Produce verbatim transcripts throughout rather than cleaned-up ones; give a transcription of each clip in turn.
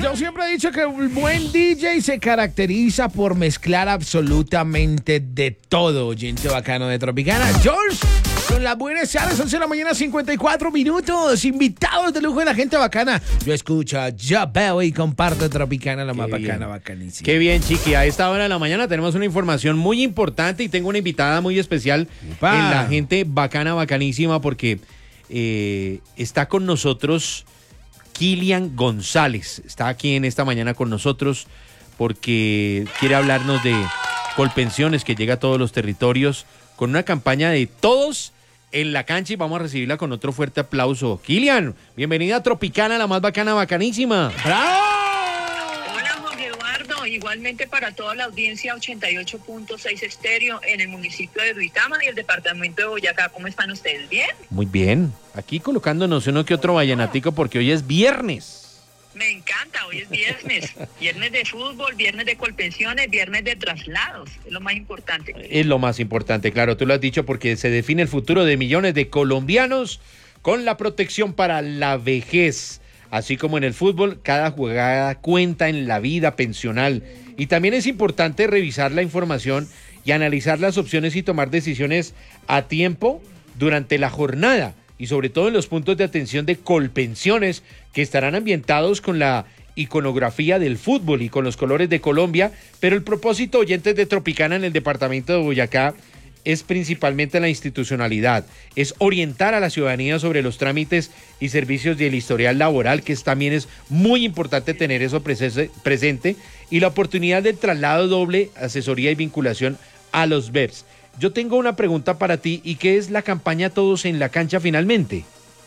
yo siempre he dicho que un buen D J se caracteriza por mezclar absolutamente de todo, oyente bacano de Tropicana. George, con las buenas tardes, once de la mañana, cincuenta y cuatro minutos. Invitados de lujo de la gente bacana. Yo escucho, yo veo y comparto Tropicana, la Qué más bien. bacana, bacanísima. Qué bien, Chiqui. A esta hora de la mañana tenemos una información muy importante y tengo una invitada muy especial Upa. en la gente bacana, bacanísima, porque eh, está con nosotros Kilian González. Está aquí en esta mañana con nosotros porque quiere hablarnos de Colpensiones, que llega a todos los territorios con una campaña de todos en la cancha, y vamos a recibirla con otro fuerte aplauso. Kilian, bienvenida a Tropicana, la más bacana, bacanísima. ¡Bravo! Hola, Jorge Eduardo. Igualmente para toda la audiencia ochenta y ocho punto seis estéreo en el municipio de Duitama y el departamento de Boyacá. ¿Cómo están ustedes? ¿Bien? Muy bien. Aquí colocándonos uno que otro vallenatico porque hoy es viernes. Me encanta. Hoy es viernes. Viernes de fútbol, viernes de colpensiones, viernes de traslados. Es lo más importante. Es lo más importante, claro, tú lo has dicho, porque se define el futuro de millones de colombianos con la protección para la vejez. Así como en el fútbol, cada jugada cuenta en la vida pensional. Y también es importante revisar la información y analizar las opciones y tomar decisiones a tiempo durante la jornada. Y sobre todo en los puntos de atención de Colpensiones, que estarán ambientados con la iconografía del fútbol y con los colores de Colombia. Pero el propósito, oyentes de Tropicana, en el departamento de Boyacá, es principalmente la institucionalidad, es orientar a la ciudadanía sobre los trámites y servicios del historial laboral, que es, también es muy importante tener eso presente, presente, y la oportunidad del traslado doble, asesoría y vinculación a los V E Ps. Yo tengo una pregunta para ti, ¿y qué es la campaña Todos en la Cancha finalmente?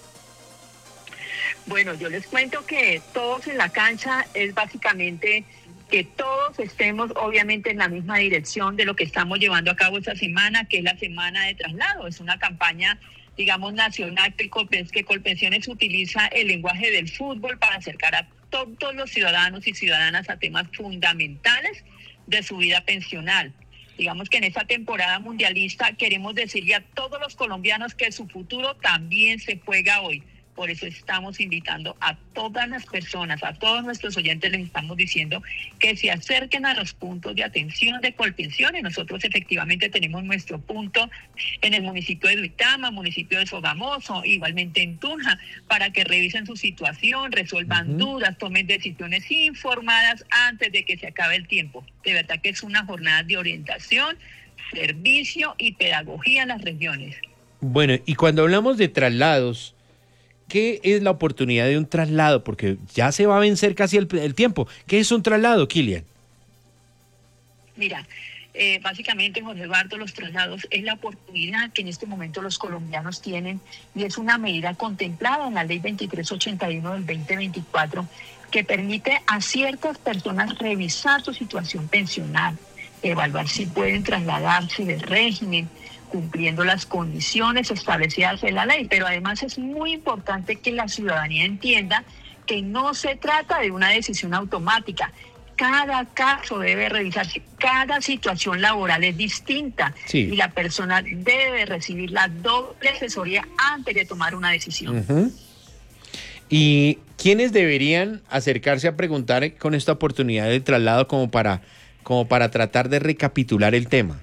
Bueno, yo les cuento que todos en la cancha es básicamente que todos estemos obviamente en la misma dirección de lo que estamos llevando a cabo esta semana, que es la semana de traslado. Es una campaña, digamos, nacional que, que Colpensiones utiliza el lenguaje del fútbol para acercar a todos los ciudadanos y ciudadanas a temas fundamentales de su vida pensional. Digamos que en esta temporada mundialista queremos decirle a todos los colombianos que su futuro también se juega hoy. Por eso estamos invitando a todas las personas, a todos nuestros oyentes, les estamos diciendo que se acerquen a los puntos de atención de Colpensiones. Nosotros efectivamente tenemos nuestro punto en el municipio de Duitama, municipio de Sogamoso, igualmente en Tunja, para que revisen su situación, resuelvan uh-huh. dudas, tomen decisiones informadas antes de que se acabe el tiempo. De verdad que es una jornada de orientación, servicio y pedagogía en las regiones. Bueno, y cuando hablamos de traslados, ¿qué es la oportunidad de un traslado? Porque ya se va a vencer casi el, el tiempo. ¿Qué es un traslado, Kilian? Mira, eh, básicamente, Jorge Eduardo, los traslados es la oportunidad que en este momento los colombianos tienen, y es una medida contemplada en la ley veintitrés ochenta y uno del veinte veinticuatro, que permite a ciertas personas revisar su situación pensional, evaluar si pueden trasladarse del régimen, cumpliendo las condiciones establecidas en la ley. Pero además es muy importante que la ciudadanía entienda que no se trata de una decisión automática. Cada caso debe revisarse, cada situación laboral es distinta, sí. y la persona debe recibir la doble asesoría antes de tomar una decisión. Uh-huh. ¿Y quiénes deberían acercarse a preguntar con esta oportunidad de traslado como para, como para tratar de recapitular el tema?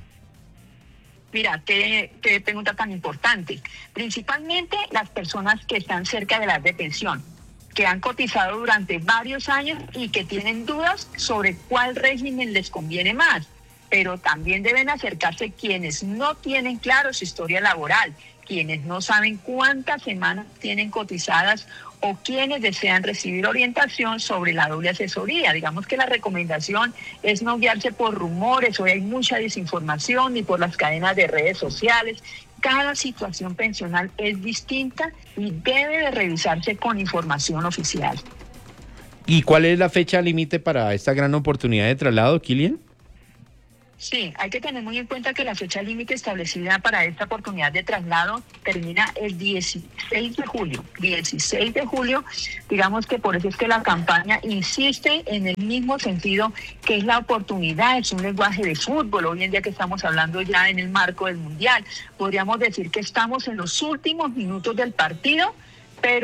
Mira, qué, qué pregunta tan importante. Principalmente las personas que están cerca de la edad de pensión, que han cotizado durante varios años y que tienen dudas sobre cuál régimen les conviene más. Pero también deben acercarse quienes no tienen claro su historia laboral, quienes no saben cuántas semanas tienen cotizadas o quienes desean recibir orientación sobre la doble asesoría. Digamos que la recomendación es no guiarse por rumores, hoy hay mucha desinformación, ni por las cadenas de redes sociales. Cada situación pensional es distinta y debe de revisarse con información oficial. ¿Y cuál es la fecha límite para esta gran oportunidad de traslado, Kilian? Sí, hay que tener muy en cuenta que la fecha límite establecida para esta oportunidad de traslado termina el dieciséis de julio. dieciséis de julio, digamos que por eso es que la campaña insiste en el mismo sentido, que es la oportunidad, es un lenguaje de fútbol. Hoy en día que estamos hablando ya en el marco del Mundial, podríamos decir que estamos en los últimos minutos del partido, pero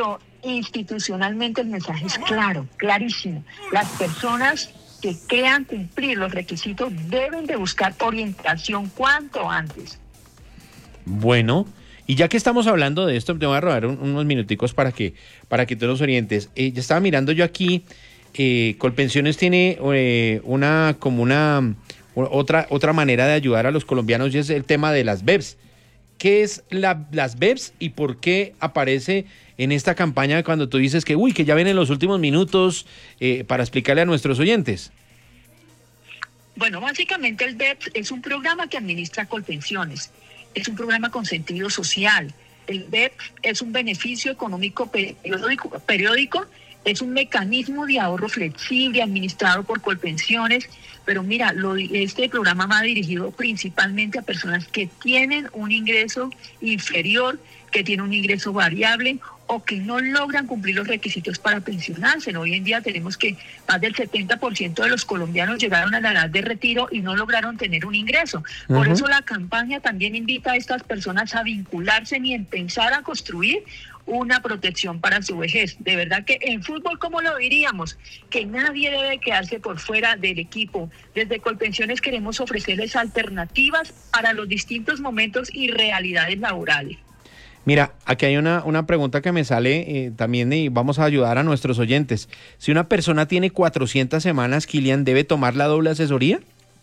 institucionalmente el mensaje es claro, clarísimo. Las personas que crean cumplir los requisitos deben de buscar orientación cuanto antes. Bueno, y ya que estamos hablando de esto, te voy a robar un, unos minuticos para que, para que tú nos orientes. Eh, ya estaba mirando yo aquí, eh, Colpensiones tiene eh, una como una otra, otra manera de ayudar a los colombianos y es el tema de las B E Ps. ¿Qué es la, las B E Ps y por qué aparece en esta campaña cuando tú dices que, uy, que ya vienen los últimos minutos eh, para explicarle a nuestros oyentes? Bueno, básicamente el B E P es un programa que administra Colpensiones. Es un programa con sentido social. El B E P es un beneficio económico periódico, periódico, es un mecanismo de ahorro flexible administrado por Colpensiones, pero mira, lo, este programa va dirigido principalmente a personas que tienen un ingreso inferior, que tienen un ingreso variable o que no logran cumplir los requisitos para pensionarse. Hoy en día tenemos que más del setenta por ciento de los colombianos llegaron a la edad de retiro y no lograron tener un ingreso. Por uh-huh. eso la campaña también invita a estas personas a vincularse y en pensar a construir una protección para su vejez. De verdad que en fútbol, ¿cómo lo diríamos? Que nadie debe quedarse por fuera del equipo. Desde Colpensiones queremos ofrecerles alternativas para los distintos momentos y realidades laborales. Mira, aquí hay una, una pregunta que me sale eh, también y vamos a ayudar a nuestros oyentes. Si una persona tiene cuatrocientas semanas, Kylian, ¿debe tomar la doble asesoría?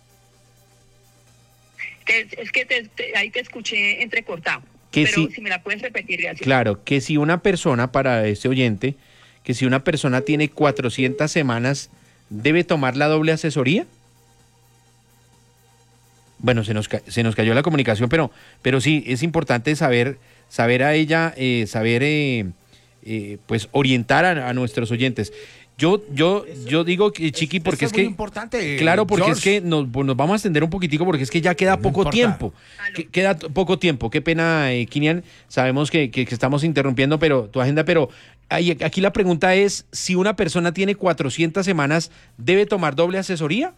Te, es que te, te, ahí te escuché entrecortado, que pero si, si me la puedes repetir, gracias. Claro, que si una persona, para este oyente, que si una persona tiene cuatrocientas semanas, ¿debe tomar la doble asesoría? Bueno, se nos, se nos cayó la comunicación, pero, pero sí, es importante saber... saber a ella, eh, saber eh, eh, pues orientar a, a nuestros oyentes. Yo, yo, yo digo que Chiqui, porque es, es, es que muy importante, claro, porque George. es que nos, nos vamos a extender un poquitico porque es que ya queda no poco importa. tiempo. Que, queda poco tiempo. Qué pena, eh, Kylian. Sabemos que, que, que estamos interrumpiendo, pero tu agenda, pero hay, aquí la pregunta es si una persona tiene cuatrocientas semanas, ¿debe tomar doble asesoría?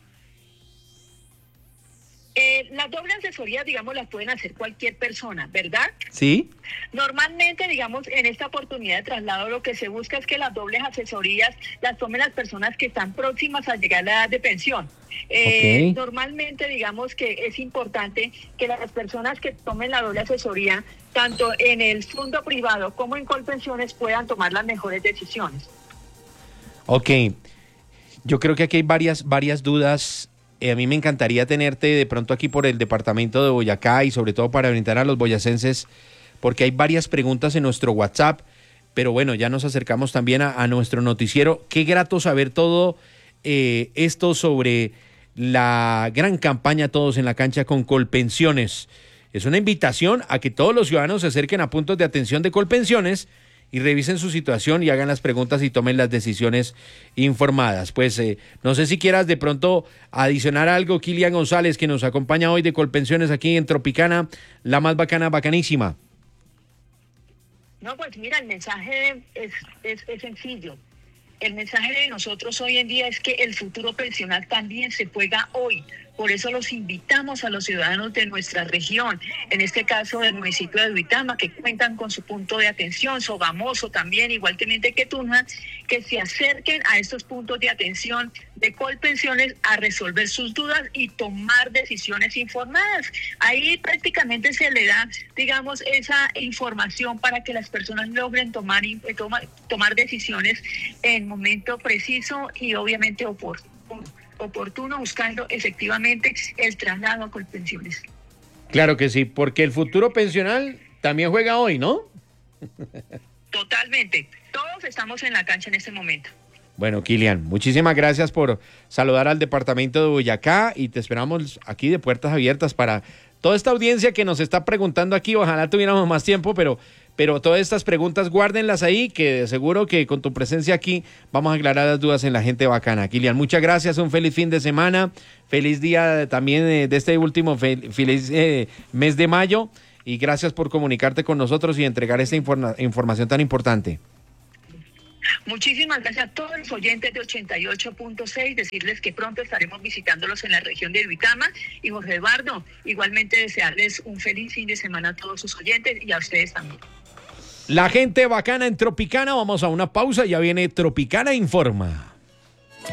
Eh, las dobles asesorías, digamos, las pueden hacer cualquier persona, ¿verdad? Sí. Normalmente, digamos, en esta oportunidad de traslado, lo que se busca es que las dobles asesorías las tomen las personas que están próximas a llegar a la edad de pensión. Eh, okay. Normalmente, digamos que es importante que las personas que tomen la doble asesoría, tanto en el fondo privado como en Colpensiones, puedan tomar las mejores decisiones. Ok. Yo creo que aquí hay varias, varias dudas. Eh, a mí me encantaría tenerte de pronto aquí por el departamento de Boyacá y sobre todo para orientar a los boyacenses, porque hay varias preguntas en nuestro WhatsApp, pero bueno, ya nos acercamos también a, a nuestro noticiero. Qué grato saber todo eh, esto sobre la gran campaña Todos en la Cancha con Colpensiones. Es una invitación a que todos los ciudadanos se acerquen a puntos de atención de Colpensiones y revisen su situación y hagan las preguntas y tomen las decisiones informadas. Pues eh, no sé si quieras de pronto adicionar algo, Kylian González, que nos acompaña hoy de Colpensiones aquí en Tropicana, la más bacana, bacanísima. No, pues mira, el mensaje es, es, es sencillo. El mensaje de nosotros hoy en día es que el futuro pensional también se juega hoy. Por eso los invitamos a los ciudadanos de nuestra región, en este caso del municipio de Duitama, que cuentan con su punto de atención, Sogamoso también, igualmente que Tunja, que se acerquen a estos puntos de atención de Colpensiones a resolver sus dudas y tomar decisiones informadas. Ahí prácticamente se le da, digamos, esa información para que las personas logren tomar, tomar, tomar decisiones en momento preciso y obviamente oportuno. oportuno, buscando efectivamente el traslado a Colpensiones. Claro que sí, porque el futuro pensional también juega hoy, ¿no? Totalmente. Todos estamos en la cancha en este momento. Bueno, Kylian, muchísimas gracias por saludar al departamento de Boyacá y te esperamos aquí de puertas abiertas para toda esta audiencia que nos está preguntando aquí. Ojalá tuviéramos más tiempo, pero... Pero todas estas preguntas guárdenlas ahí, que de seguro que con tu presencia aquí vamos a aclarar las dudas en la gente bacana. Kylian, muchas gracias, un feliz fin de semana, feliz día también de, de este último fel, feliz eh, mes de mayo y gracias por comunicarte con nosotros y entregar esta informa, información tan importante. Muchísimas gracias a todos los oyentes de ochenta y ocho punto seis, decirles que pronto estaremos visitándolos en la región de Duitama y Jorge Eduardo, igualmente desearles un feliz fin de semana a todos sus oyentes y a ustedes también. La gente bacana en Tropicana, vamos a una pausa, ya viene Tropicana Informa.